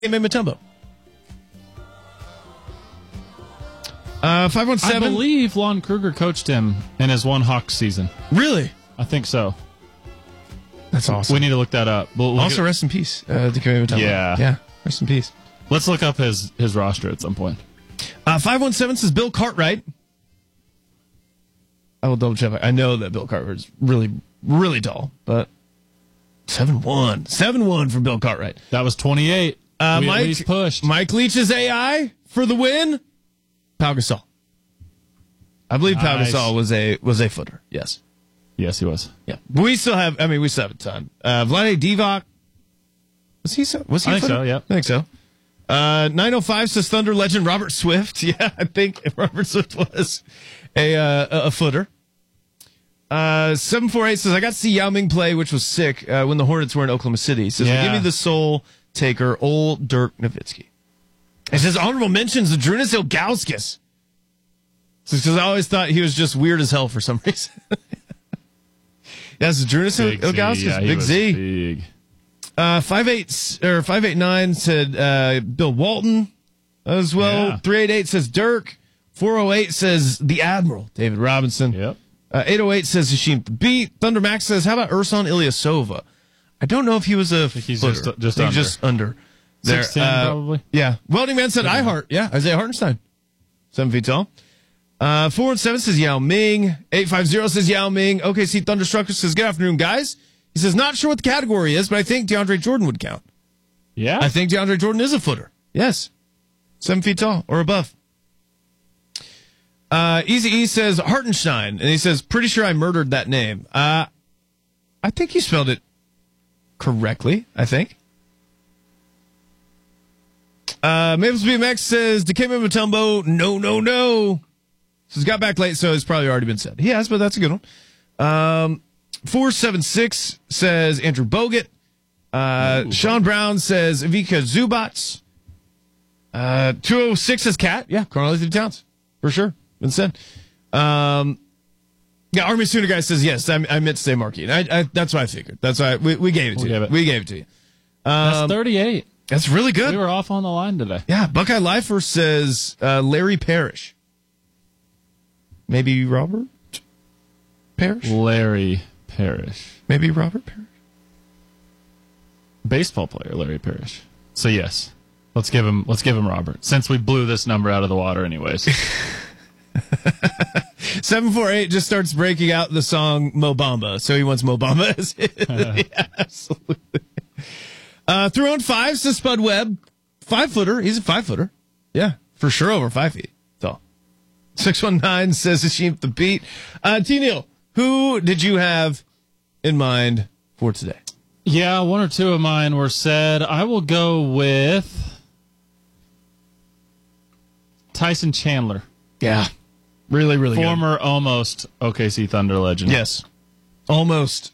Matumbo. 517. I believe Lon Kruger coached him in his one Hawks season. Really? I think so. That's awesome. We need to look that up. Also, rest in peace, Dikembe Mutombo. Yeah. Rest in peace. Let's look up his roster at some point. 517 says Bill Cartwright. I will double check. I know that Bill Cartwright's really, really tall, but 7'1". 7'1" for Bill Cartwright. That was 28. We at Mike least pushed. Mike Leach's AI for the win. Pau Gasol. I believe Pau Gasol was a footer. Yes. Yes, he was. Yeah. We still have a ton. Vlade Divac. Was he I think so, yeah. I think so. 905 says Thunder legend Robert Swift. Yeah, I think Robert Swift was a footer. 748 says, I got to see Yao Ming play, which was sick, when the Hornets were in Oklahoma City. He says, give me the soul taker, old Dirk Nowitzki. It says, honorable mentions of Drunas Ilgauskas. Because I always thought he was just weird as hell for some reason. Yes, Drunas Ilgauskas, yeah, Big Z. Big. 589 said Bill Walton as well. Yeah. 388 says Dirk. 408 says the Admiral, David Robinson. Yep. 808 says Hashim the Beat. Thunder Max says, how about Ursan Ilyasova? I don't know if he was a he's footer. just under. There. 6'10", probably. Yeah. Welding Man said iHeart. Yeah, Isaiah Hartenstein. 7 feet tall. 417 says Yao Ming. 850 says Yao Ming. OKC Thunderstrucker says, good afternoon, guys. He says, not sure what the category is, but I think DeAndre Jordan would count. Yeah? I think DeAndre Jordan is a footer. Yes. 7 feet tall or above. Easy E says Hartenstein, and he says, pretty sure I murdered that name. I think you spelled it correctly, I think. Maples BMX says, Dikembe Mutombo, no. Says, got back late, so it's probably already been said. He has, but that's a good one. 476 says Andrew Bogut. Sean Brown says Ivica Zubats. 206 says Cat. Yeah, Karl-Anthony Towns. For sure. Been said. Yeah, Army Sooner guy says yes. I meant to say Marquis. That's what I figured. That's why we gave it to you. We gave it to you. That's 38. That's really good. We were off on the line today. Yeah, Buckeye Lifer says Larry Parrish. Maybe Robert Parrish? Larry Parrish. Maybe Robert Parrish? Baseball player Larry Parrish. So yes. Let's give him Robert. Since we blew this number out of the water anyways. 748 just starts breaking out the song Mo Bamba. So he wants Mo Bamba as his. Yeah, absolutely. Through on 5 says Spud Webb. 5-footer. He's a 5-footer. Yeah, for sure over 5 feet tall. 619 says Hashim the Beat. T-Neil, who did you have in mind for today? Yeah, one or two of mine were said. I will go with Tyson Chandler. Yeah. Really, really good. Former almost OKC Thunder legend. Yes. Almost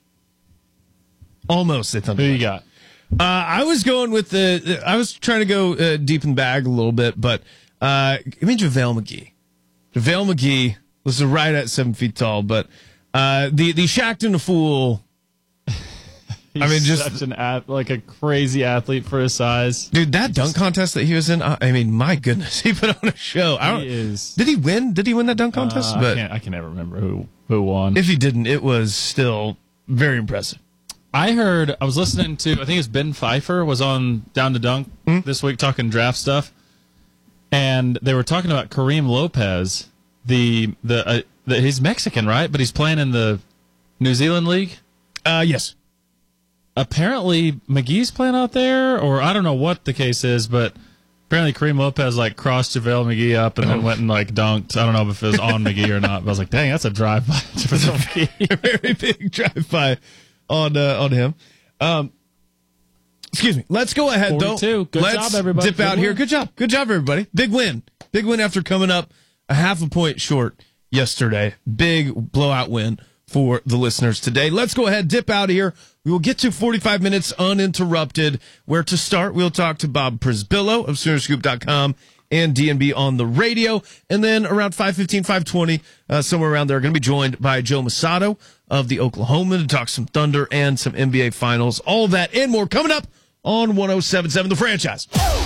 a Thunder Who you legend. got? I was going with I was trying to go deep in the bag a little bit, but give me JaVale McGee. JaVale McGee was right at 7 feet tall, but the Shaqtin' a Fool. He's such a crazy athlete for his size. Dude, that dunk contest that he was in, my goodness, he put on a show. Did he win? Did he win that dunk contest? I can never remember who won. If he didn't, it was still very impressive. I was listening to, I think it's Ben Pfeiffer was on Down to Dunk this week talking draft stuff, and they were talking about Kareem Lopez. He's Mexican, right? But he's playing in the New Zealand League? Yes. Apparently, McGee's playing out there, or I don't know what the case is, but apparently Kareem Lopez crossed JaVale McGee up and then went and dunked. I don't know if it was on McGee or not, but I was like, dang, that's a drive-by for McGee. A very big drive-by on him. Excuse me. Let's go ahead, 42. Good job, everybody. Dip out here. Good job. Good job, everybody. Big win. Big win after coming up a half a point short yesterday. Big blowout win for the listeners today. Let's go ahead, dip out of here. We will get to 45 minutes uninterrupted. Where to start, we'll talk to Bob Prisbillo of Soonerscoop.com and DNB on the radio. And then around 5:15, 5:20, somewhere around there, going to be joined by Joe Masato of the Oklahoma to talk some Thunder and some NBA Finals. All that and more coming up on 107.7 The Franchise.